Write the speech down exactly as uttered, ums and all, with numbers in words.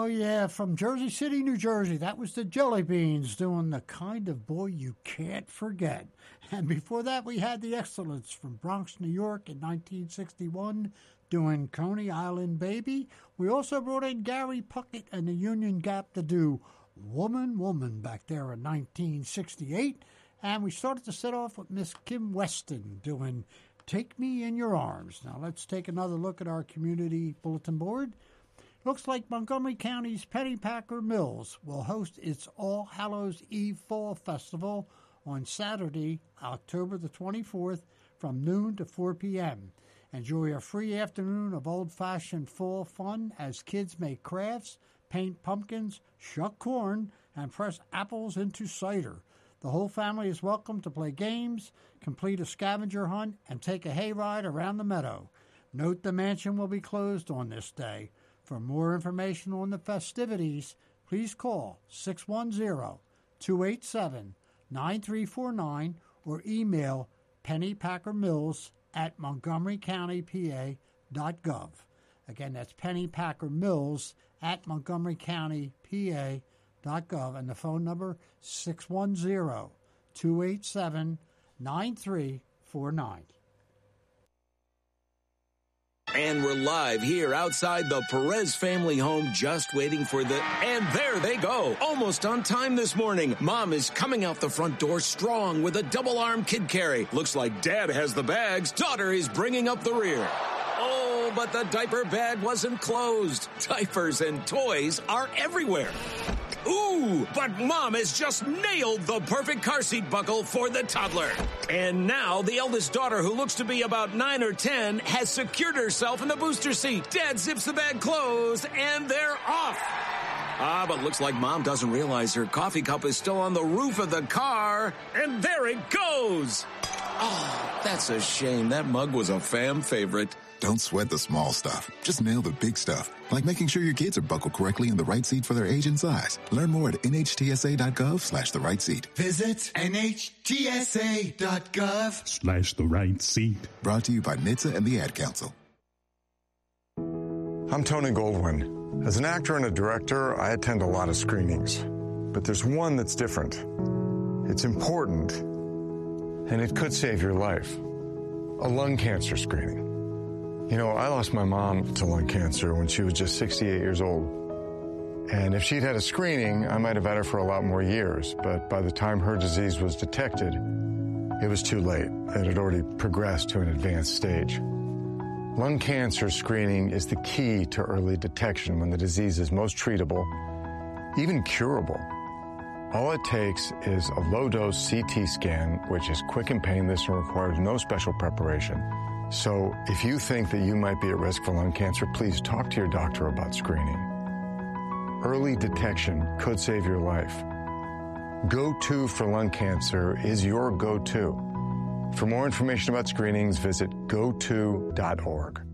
yeah, from Jersey City, New Jersey, that was the Jelly Beans doing The Kind of Boy You Can't Forget. And before that, we had the Excellence from Bronx, New York in nineteen sixty-one doing Coney Island Baby. We also brought in Gary Puckett and the Union Gap to do Woman, Woman back there in nineteen sixty-eight. And we started to set off with Miss Kim Weston doing Take Me in Your Arms. Now let's take another look at our community bulletin board. Looks like Montgomery County's Pennypacker Mills will host its All Hallows Eve Fall Festival on Saturday, October the twenty-fourth from noon to four p.m. Enjoy a free afternoon of old-fashioned fall fun as kids make crafts, paint pumpkins, shuck corn, and press apples into cider. The whole family is welcome to play games, complete a scavenger hunt, and take a hayride around the meadow. Note the mansion will be closed on this day. For more information on the festivities, please call six one zero, two eight seven, nine three four nine or email pennypackermills at montgomery county p a dot gov. Again, that's pennypackermills at montgomery county p a dot gov. And the phone number, six one zero, two eight seven, nine three four nine. And we're live here outside the Perez family home, just waiting for the... And there they go. Almost on time this morning. Mom is coming out the front door strong with a double-arm kid carry. Looks like Dad has the bags. Daughter is bringing up the rear. Oh, but the diaper bag wasn't closed. Diapers and toys are everywhere. Ooh, but Mom has just nailed the perfect car seat buckle for the toddler. And now the eldest daughter, who looks to be about nine or ten, has secured herself in the booster seat. Dad zips the bag closed, and they're off. Ah, but looks like Mom doesn't realize her coffee cup is still on the roof of the car. And there it goes. Oh, that's a shame. That mug was a fam favorite. Don't sweat the small stuff. Just nail the big stuff, like making sure your kids are buckled correctly in the right seat for their age and size. Learn more at nhtsa.gov slash the right seat. Visit nhtsa.gov slash the right seat. Brought to you by N H T S A and the Ad Council. I'm Tony Goldwyn. As an actor and a director, I attend a lot of screenings. But there's one that's different. It's important, and it could save your life. A lung cancer screening. You know, I lost my mom to lung cancer when she was just sixty-eight years old. And if she'd had a screening, I might have had her for a lot more years. But by the time her disease was detected, it was too late. It had already progressed to an advanced stage. Lung cancer screening is the key to early detection when the disease is most treatable, even curable. All it takes is a low-dose C T scan, which is quick and painless and requires no special preparation. So if you think that you might be at risk for lung cancer, please talk to your doctor about screening. Early detection could save your life. Go-To for lung cancer is your go-to. For more information about screenings, visit go to dot org.